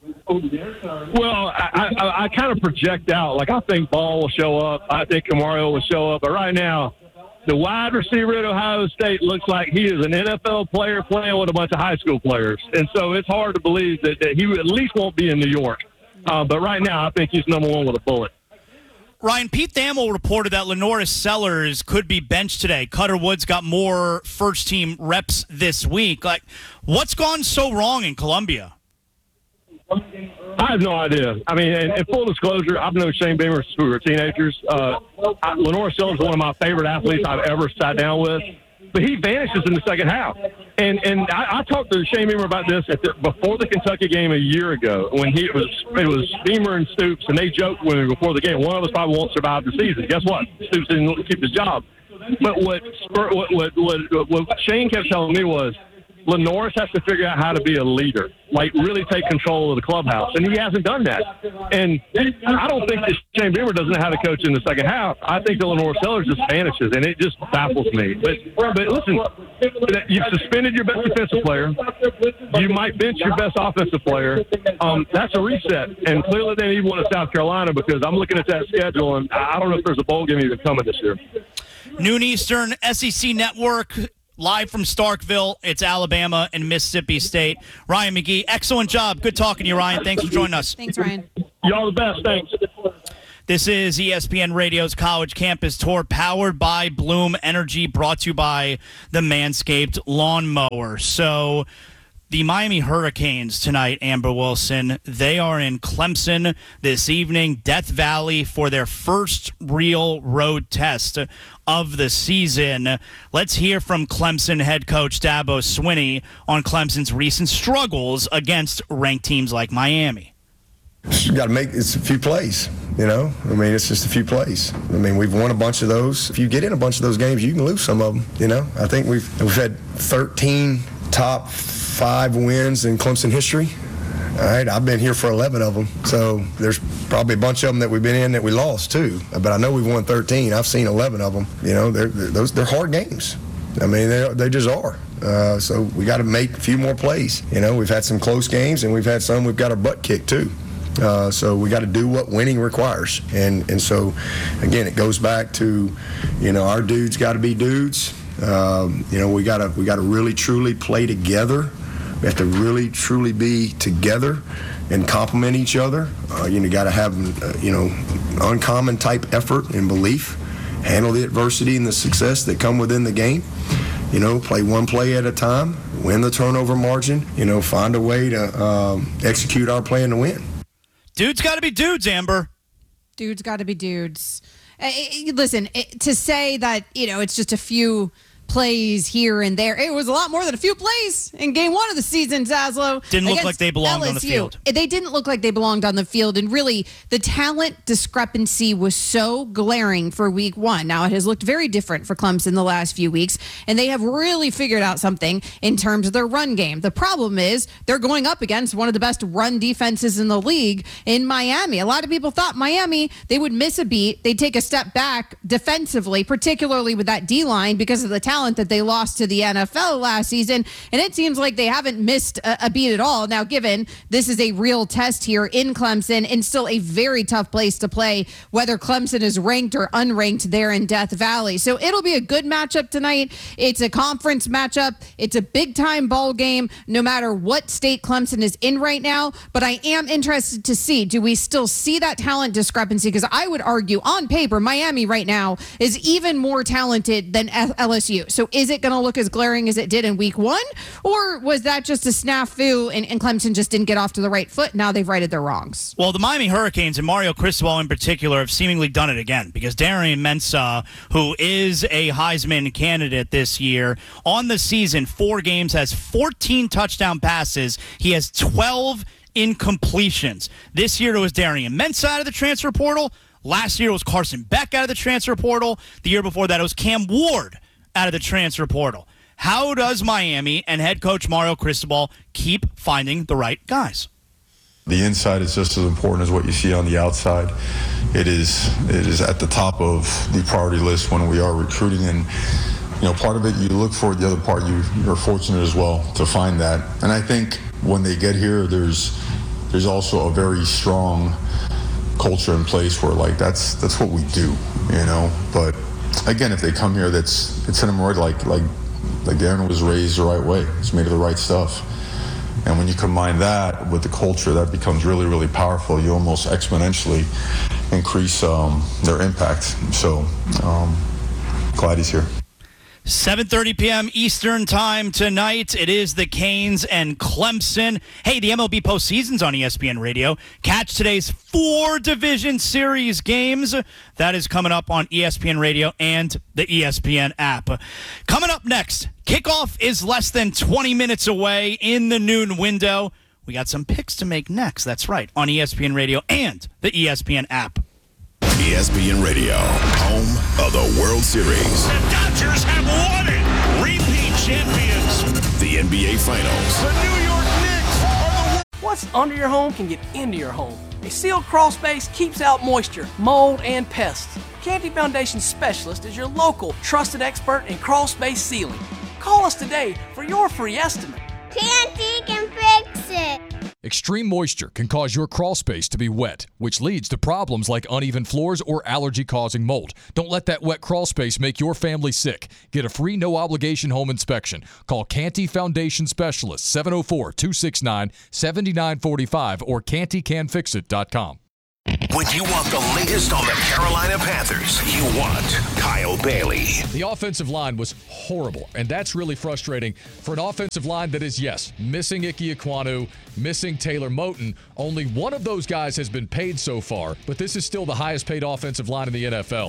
Well, I, I, I kind of project out. Like, I think Ball will show up. I think Kamario will show up. But right now, the wide receiver at Ohio State looks like he is an N F L player playing with a bunch of high school players. And so it's hard to believe that, that he at least won't be in New York. Uh, but right now, I think he's number one with a bullet. Ryan, Pete Thamel reported that LaNorris Sellers could be benched today. Cutter Woods got more first-team reps this week. Like, what's gone so wrong in Columbia? I have no idea. I mean, and, and full disclosure, I've known Shane Beamer since we were teenagers. Uh, I, LaNorris Sellers is one of my favorite athletes I've ever sat down with. But he vanishes in the second half. And and I, I talked to Shane Beamer about this at the, before the Kentucky game a year ago when he it was it was Beamer and Stoops, and they joked with him before the game. One of us probably won't survive the season. Guess what? Stoops didn't keep his job. But what what what what, what Shane kept telling me was, LaNorris has to figure out how to be a leader, like really take control of the clubhouse, and he hasn't done that. And I don't think that Shane Beamer doesn't know how to coach in the second half. I think that LaNorris Sellers just vanishes, and it just baffles me. But but listen, you've suspended your best defensive player. You might bench your best offensive player. Um, that's a reset, and clearly they need one in South Carolina because I'm looking at that schedule, and I don't know if there's a bowl game even coming this year. Noon Eastern, S E C Network. Live from Starkville, it's Alabama and Mississippi State. Ryan McGee, excellent job. Good talking to you, Ryan. Thanks for joining us. Thanks, Ryan. Y'all the best. Thanks. This is E S P N Radio's College Campus Tour, powered by Bloom Energy, brought to you by the Manscaped Lawnmower. So the Miami Hurricanes tonight, Amber Wilson, they are in Clemson this evening, Death Valley, for their first real road test of the season. Let's hear from Clemson head coach Dabo Swinney on Clemson's recent struggles against ranked teams like Miami. Just got to make it's a few plays. You know, I mean, it's just a few plays. I mean, we've won a bunch of those. If you get in a bunch of those games, you can lose some of them. You know, I think we've we've had thirteen top five wins in Clemson history. All right, I've been here for eleven of them. So there's probably a bunch of them that we've been in that we lost too. But I know we've won thirteen. I've seen eleven of them. You know, they're, they're those they're hard games. I mean, they they just are. Uh, so we got to make a few more plays. You know, we've had some close games, and we've had some we've got our butt kicked too. Uh, so we got to do what winning requires, and and so again, it goes back to, you know, our dudes got to be dudes. Um, you know, we got to we got to really truly play together. We have to really truly be together and complement each other. Uh, you know, got to have uh, you know uncommon type effort and belief. Handle the adversity and the success that come within the game. You know, play one play at a time. Win the turnover margin. You know, find a way to um, execute our plan to win. Dudes got to be dudes, Amber. Dudes got to be dudes. Uh, listen, it, to say that, you know, it's just a few plays here and there. It was a lot more than a few plays in game one of the season, Zaslow. Didn't look like they belonged L S U. on the field. They didn't look like they belonged on the field. And really, the talent discrepancy was so glaring for week one. Now, it has looked very different for Clemson the last few weeks, and they have really figured out something in terms of their run game. The problem is they're going up against one of the best run defenses in the league in Miami. A lot of people thought Miami, they would miss a beat. They'd take a step back defensively, particularly with that D-line because of the talent that they lost to the N F L last season, and it seems like they haven't missed a, a beat at all. Now, given this is a real test here in Clemson and still a very tough place to play, whether Clemson is ranked or unranked there in Death Valley. So it'll be a good matchup tonight. It's a conference matchup. It's a big-time ball game, no matter what state Clemson is in right now. But I am interested to see, do we still see that talent discrepancy? Because I would argue on paper, Miami right now is even more talented than L S U. So is it going to look as glaring as it did in week one? Or was that just a snafu and, and Clemson just didn't get off to the right foot? Now they've righted their wrongs. Well, the Miami Hurricanes and Mario Cristobal in particular have seemingly done it again, because Darian Mensah, who is a Heisman candidate this year, on the season, four games, has fourteen touchdown passes. He has twelve incompletions. This year it was Darian Mensah out of the transfer portal. Last year it was Carson Beck out of the transfer portal. The year before that it was Cam Ward out of the transfer portal. How does Miami and head coach Mario Cristobal keep finding the right guys? The inside is just as important as what you see on the outside. It is it is at the top of the priority list when we are recruiting, and you know, part of it you look for, the other part you you're fortunate as well to find that. And I think when they get here, there's there's also a very strong culture in place where like that's that's what we do, you know. But again, if they come here, that's it's in them right, like like like Darren was raised the right way. He's made of the right stuff. And when you combine that with the culture, that becomes really, really powerful. You almost exponentially increase um, their impact. So um, glad he's here. seven thirty p.m. Eastern time tonight. It is the Canes and Clemson. Hey, the M L B postseason's on E S P N Radio. Catch today's four Division Series games. That is coming up on E S P N Radio and the E S P N app. Coming up next, kickoff is less than twenty minutes away in the noon window. We got some picks to make next. That's right, on E S P N Radio and the E S P N app. E S P N Radio, home of the World Series. The Dodgers have won it. Repeat champions. The N B A Finals. The New York Knicks are the... What's under your home can get into your home. A sealed crawl space keeps out moisture, mold, and pests. Canty Foundation Specialist is your local trusted expert in crawl space sealing. Call us today for your free estimate. Canty can fix it. Extreme moisture can cause your crawl space to be wet, which leads to problems like uneven floors or allergy-causing mold. Don't let that wet crawl space make your family sick. Get a free no-obligation home inspection. Call Canty Foundation Specialist, seven oh four, two six nine, seven nine four five or canty can fix it dot com. When you want the latest on the Carolina Panthers, you want Kyle Bailey. The offensive line was horrible, and that's really frustrating for an offensive line that is, yes, missing Ike Ekwonu, missing Taylor Moton. Only one of those guys has been paid so far, but this is still the highest paid offensive line in the N F L.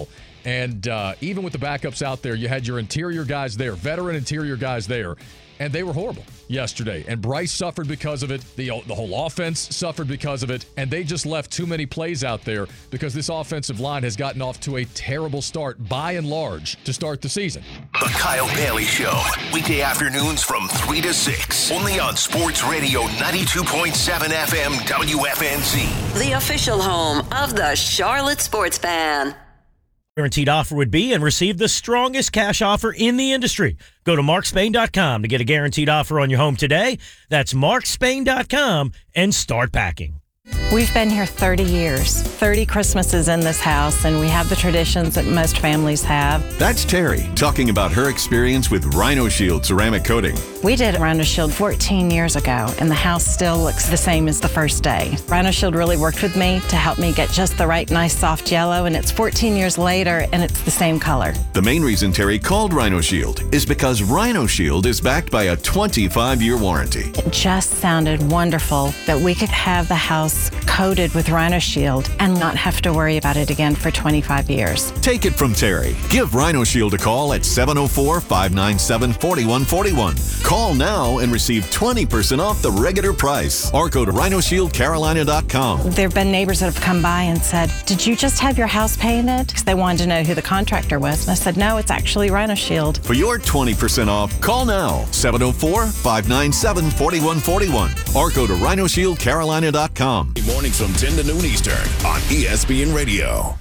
And uh, even with the backups out there, you had your interior guys there, veteran interior guys there, and they were horrible yesterday. And Bryce suffered because of it. The, the whole offense suffered because of it. And they just left too many plays out there because this offensive line has gotten off to a terrible start, by and large, to start the season. The Kyle Bailey Show, weekday afternoons from three to six, only on Sports Radio ninety-two point seven F M W F N Z. The official home of the Charlotte Sports Fan. Guaranteed offer would be and receive the strongest cash offer in the industry. Go to mark spain dot com to get a guaranteed offer on your home today. That's mark spain dot com and start packing. We've been here thirty years, thirty Christmases in this house, and we have the traditions that most families have. That's Terry talking about her experience with Rhino Shield ceramic coating. We did Rhino Shield fourteen years ago, and the house still looks the same as the first day. Rhino Shield really worked with me to help me get just the right nice soft yellow, and it's fourteen years later, and it's the same color. The main reason Terry called Rhino Shield is because Rhino Shield is backed by a twenty-five year warranty. It just sounded wonderful that we could have the house coated with Rhino Shield and not have to worry about it again for twenty-five years. Take it from Terry. Give Rhino Shield a call at seven oh four, five nine seven, four one four one. Call now and receive twenty percent off the regular price. Or go to rhino shield carolina dot com. There have been neighbors that have come by and said, did you just have your house painted? Because they wanted to know who the contractor was. And I said, no, it's actually Rhino Shield. For your twenty percent off, call now, seven oh four, five nine seven, four one four one. Or go to rhino shield carolina dot com. Mornings from ten to noon Eastern on E S P N Radio.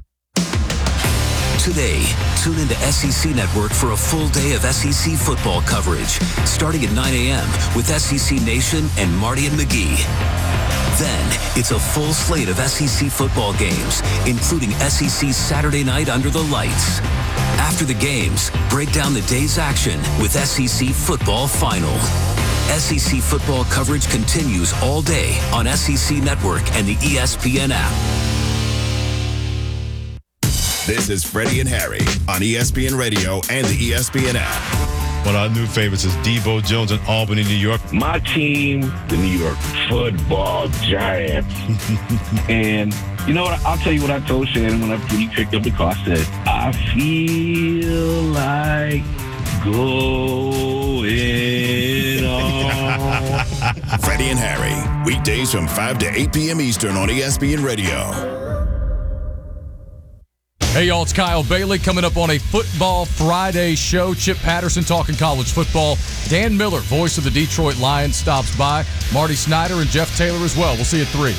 Today, tune into S E C Network for a full day of S E C football coverage, starting at nine a.m. with S E C Nation and Marty and McGee. Then, it's a full slate of S E C football games, including S E C Saturday Night Under the Lights. After the games, break down the day's action with S E C Football Final. S E C football coverage continues all day on S E C Network and the E S P N app. This is Freddie and Harry on E S P N Radio and the E S P N app. One of our new favorites is Devo Jones in Albany, New York. My team, the New York Football Giants. And you know what? I'll tell you what I told Shannon when, I, when he picked up the car. I said, I feel like going on. Freddie and Harry, weekdays from five to eight p.m. Eastern on E S P N Radio. Hey, y'all, it's Kyle Bailey coming up on a Football Friday show. Chip Patterson talking college football. Dan Miller, voice of the Detroit Lions, stops by. Marty Snyder and Jeff Taylor as well. We'll see you at three.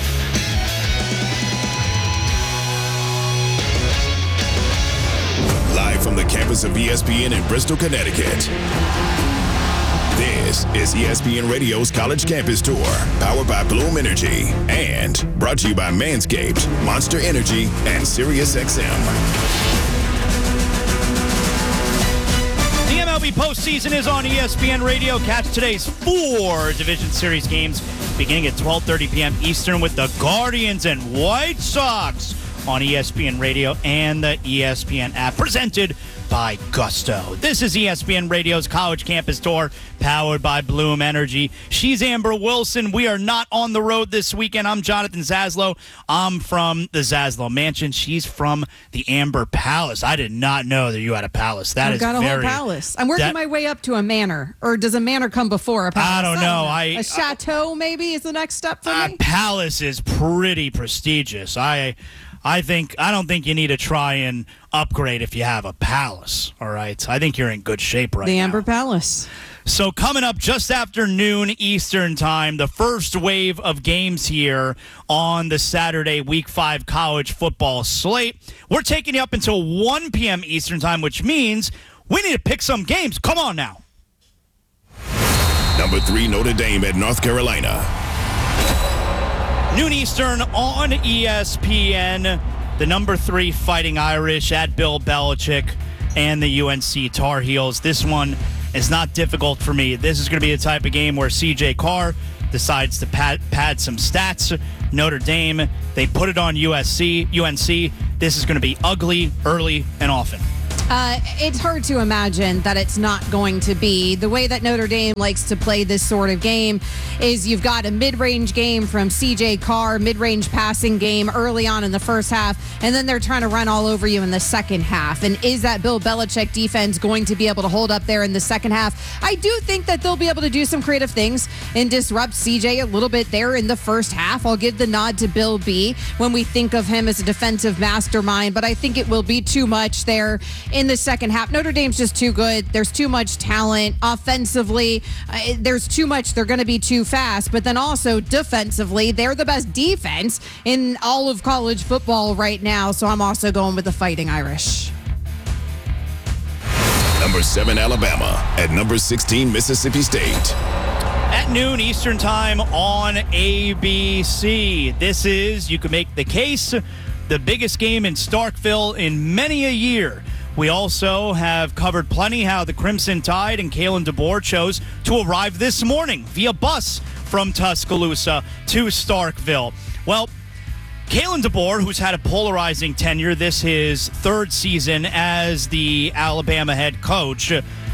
Live from the campus of E S P N in Bristol, Connecticut. This is E S P N Radio's College Campus Tour, powered by Bloom Energy, and brought to you by Manscaped, Monster Energy, and SiriusXM. The M L B postseason is on E S P N Radio. Catch today's four Division Series games beginning at twelve thirty p.m. Eastern with the Guardians and White Sox on E S P N Radio and the E S P N app, presented by Gusto. This is E S P N Radio's College Campus Tour, powered by Bloom Energy. She's Amber Wilson. We are not on the road this weekend. I'm Jonathan Zaslow. I'm from the Zaslow Mansion. She's from the Amber Palace. I did not know that you had a palace. That I've is got a very, whole palace. I'm working that, my way up to a manor. Or does a manor come before a palace? I don't know. I, a chateau maybe is the next step for a me. A palace is pretty prestigious. I... I think I don't think you need to try and upgrade if you have a palace. All right, I think you're in good shape right now. The Amber Palace. So coming up just after noon Eastern time, the first wave of games here on the Saturday Week Five college football slate. We're taking you up until one p.m. Eastern time, which means we need to pick some games. Come on now. Number three, Notre Dame at North Carolina. Noon Eastern on E S P N. The number three Fighting Irish at Bill Belichick and the U N C Tar Heels. This one is not difficult for me. This is going to be the type of game where C J Carr decides to pad, pad some stats. Notre Dame, they put it on U S C, U N C. This is going to be ugly, early, and often. Uh, it's hard to imagine that it's not going to be. The way that Notre Dame likes to play this sort of game is you've got a mid-range game from C J Carr, mid-range passing game early on in the first half, and then they're trying to run all over you in the second half. And is that Bill Belichick defense going to be able to hold up there in the second half? I do think that they'll be able to do some creative things and disrupt C J a little bit there in the first half. I'll give the nod to Bill B when we think of him as a defensive mastermind, but I think it will be too much there in the second half. Notre Dame's just too good. There's too much talent offensively. Uh, there's too much. They're going to be too fast, but then also defensively, they're the best defense in all of college football right now. So I'm also going with the Fighting Irish. Number seven, Alabama. At number sixteen, Mississippi State. At noon Eastern time on A B C. This is, you can make the case, the biggest game in Starkville in many a year. We also have covered plenty how the Crimson Tide and Kalen DeBoer chose to arrive this morning via bus from Tuscaloosa to Starkville. Well, Kalen DeBoer, who's had a polarizing tenure, this his third season as the Alabama head coach.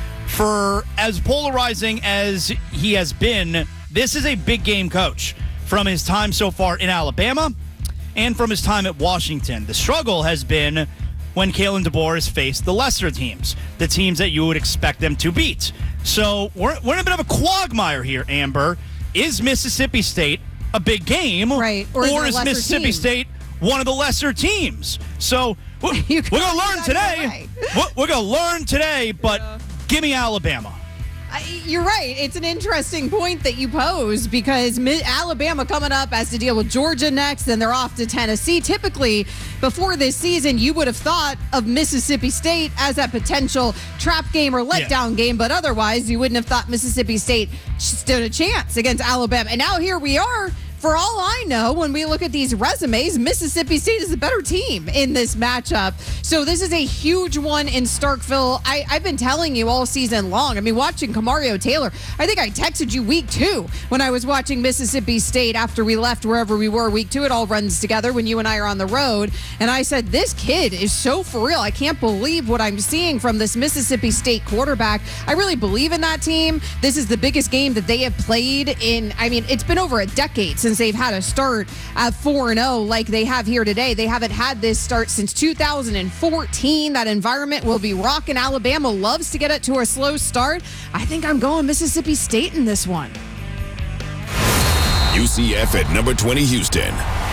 For as polarizing as he has been, this is a big game coach from his time so far in Alabama and from his time at Washington. The struggle has been when Kalen DeBoer has faced the lesser teams, the teams that you would expect them to beat. So we're, we're in a bit of a quagmire here, Amber. Is Mississippi State a big game? Right. Or, or is, is Mississippi team? State one of the lesser teams? So we're, we're going to learn today. We're, we're going to learn today, but yeah. Give me Alabama. You're right. It's an interesting point that you pose because Alabama coming up has to deal with Georgia next, and they're off to Tennessee. Typically, before this season, you would have thought of Mississippi State as a potential trap game or letdown yeah. game, but otherwise, you wouldn't have thought Mississippi State stood a chance against Alabama. And now here we are. For all I know, when we look at these resumes, Mississippi State is a better team in this matchup. So this is a huge one in Starkville. I, I've been telling you all season long. I mean, watching Kamario Taylor, I think I texted you week two when I was watching Mississippi State after we left wherever we were. Week two, it all runs together when you and I are on the road. And I said, this kid is so for real. I can't believe what I'm seeing from this Mississippi State quarterback. I really believe in that team. This is the biggest game that they have played in, I mean, it's been over a decade since they've had a start at four and oh like they have here today. They haven't had this start since two thousand fourteen. That environment will be rocking. Alabama loves to get it to a slow start. I think I'm going Mississippi State in this one. U C F at number twenty, Houston.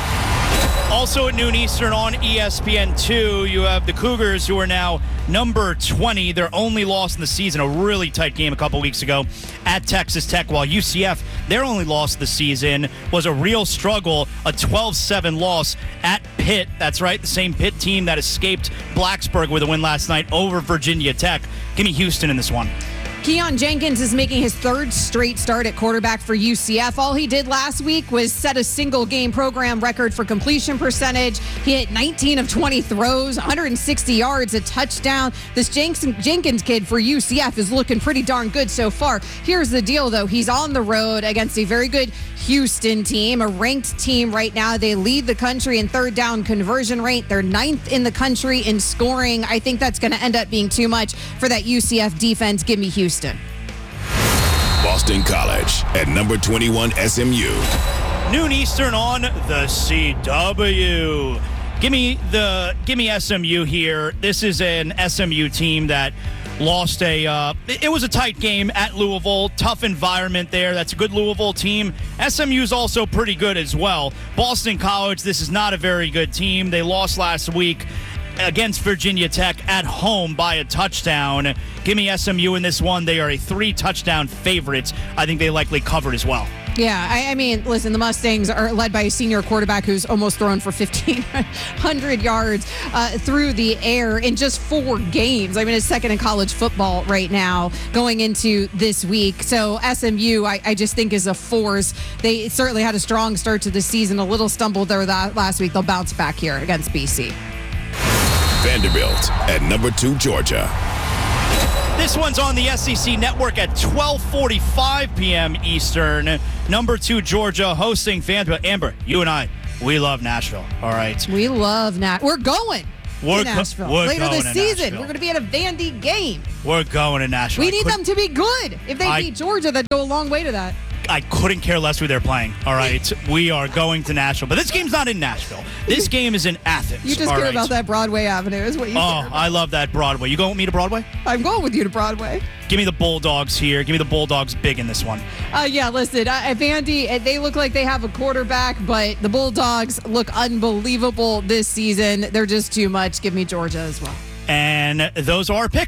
Also at noon Eastern on E S P N two, you have the Cougars, who are now number twenty. Their only loss in the season, a really tight game a couple weeks ago at Texas Tech, while U C F, their only loss of the season was a real struggle, a twelve seven loss at Pitt. That's right, the same Pitt team that escaped Blacksburg with a win last night over Virginia Tech. Give me Houston in this one. Keon Jenkins is making his third straight start at quarterback for U C F. All he did last week was set a single game program record for completion percentage. He hit nineteen of twenty throws, one hundred sixty yards, a touchdown. This Jenkins kid for U C F is looking pretty darn good so far. Here's the deal, though. He's on the road against a very good Houston team, a ranked team right now. They lead the country in third down conversion rate. They're ninth in the country in scoring. I think that's going to end up being too much for that U C F defense. Give me Houston. Boston College at number twenty-one, S M U. Noon Eastern on the C W. Give me the give me S M U here. This is an S M U team that lost a uh, it was a tight game at Louisville. Tough environment there. That's a good Louisville team. S M U is also pretty good as well. Boston College, this is not a very good team. They lost last week against Virginia Tech at home by a touchdown. Give me S M U in this one. They are a three touchdown favorite. I think they likely covered as well. Yeah, I, I mean, listen, the Mustangs are led by a senior quarterback who's almost thrown for fifteen hundred yards uh, through the air in just four games. I mean, it's second in college football right now going into this week. So S M U, I, I just think is a force. They certainly had a strong start to the season, a little stumbled there that last week. They'll bounce back here against B C. Vanderbilt at number two, Georgia. This one's on the S E C Network at twelve forty-five p.m. Eastern. Number two, Georgia, hosting Vanderbilt. Amber, you and I, we love Nashville. All right. We love Nashville. We're going. We're in go- Nashville. we're Later going this to season, Nashville. we're going to be at a Vandy game. We're going to Nashville. We I need could- them to be good. If they I- beat Georgia, that'd go a long way to that. I couldn't care less who they're playing. All right, we are going to Nashville, but this game's not in Nashville. This game is in Athens. You just all care right? about that Broadway Avenue, is what you care Oh, about. I love that Broadway. You going with me to Broadway? I'm going with you to Broadway. Give me the Bulldogs here. Give me the Bulldogs big in this one. Uh, yeah, listen, uh, Vandy, uh, they look like they have a quarterback, but the Bulldogs look unbelievable this season. They're just too much. Give me Georgia as well. And those are our picks.